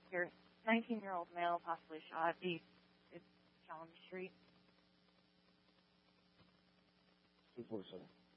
Your 19-year-old male possibly shot is John Street. 247.